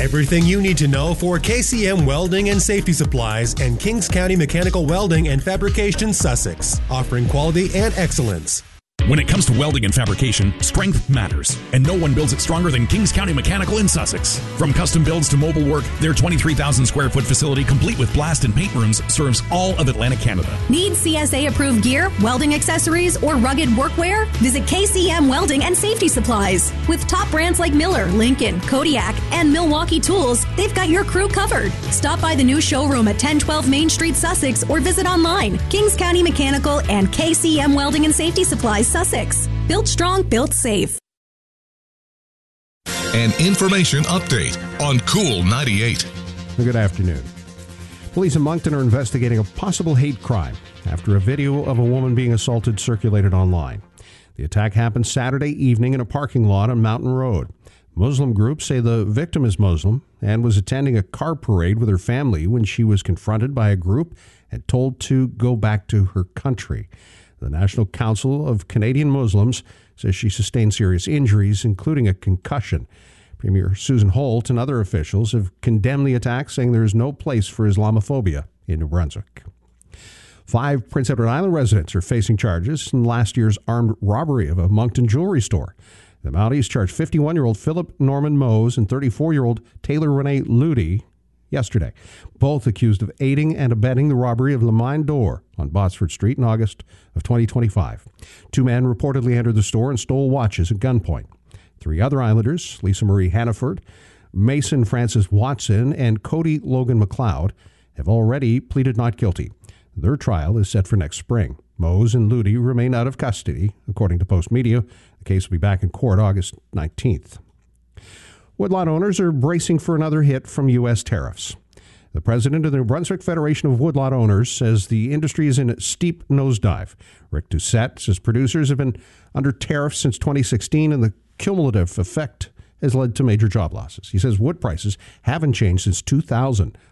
Everything you need to know for KCM Welding and Safety Supplies and Kings County Mechanical Welding and Fabrication, Sussex, offering quality and excellence. When it comes to welding and fabrication, strength matters, and no one builds it stronger than Kings County Mechanical in Sussex. From custom builds to mobile work, their 23,000 square foot facility, complete with blast and paint rooms, serves all of Atlantic Canada. Need CSA approved gear, welding accessories, or rugged workwear? Visit KCM Welding and Safety Supplies. With top brands like Miller, Lincoln, Kodiak, and Milwaukee Tools, they've got your crew covered. Stop by the new showroom at 1012 Main Street, Sussex, or visit online. Kings County Mechanical and KCM Welding and Safety Supplies, Sussex. Built strong, built safe. An information update on Cool 98. Good afternoon. Police in Moncton are investigating a possible hate crime after a video of a woman being assaulted circulated online. The attack happened Saturday evening in a parking lot on Mountain Road. Muslim groups say the victim is Muslim and was attending a car parade with her family when she was confronted by a group and told to go back to her country. The National Council of Canadian Muslims says she sustained serious injuries, including a concussion. Premier Susan Holt and other officials have condemned the attack, saying there is no place for Islamophobia in New Brunswick. 5 Prince Edward Island residents are facing charges in last year's armed robbery of a Moncton jewelry store. The Mounties charged 51-year-old Philip Norman Mose and 34-year-old Taylor Renee Ludi yesterday, both accused of aiding and abetting the robbery of Le Mine d'Or on Botsford Street in August of 2025. 2 men reportedly entered the store and stole watches at gunpoint. 3 other Islanders, Lisa Marie Hannaford, Mason Francis Watson, and Cody Logan McLeod, have already pleaded not guilty. Their trial is set for next spring. Mose and Ludi remain out of custody, according to Post Media. The case will be back in court August 19th. Woodlot owners are bracing for another hit from U.S. tariffs. The president of the New Brunswick Federation of Woodlot Owners says the industry is in a steep nosedive. Rick Doucette says producers have been under tariffs since 2016, and the cumulative effect has led to major job losses. He says wood prices haven't changed since 2000,